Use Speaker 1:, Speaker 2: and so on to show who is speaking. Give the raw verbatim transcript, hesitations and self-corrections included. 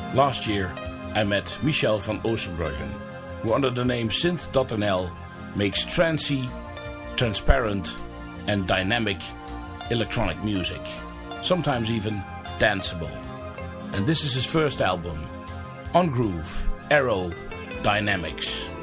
Speaker 1: Last year I met Michel van Oosterbruggen, who under the name synth dot n l makes trancy, transparent and dynamic electronic music, sometimes even danceable. And this is his first album, On Groove Aero Dynamics.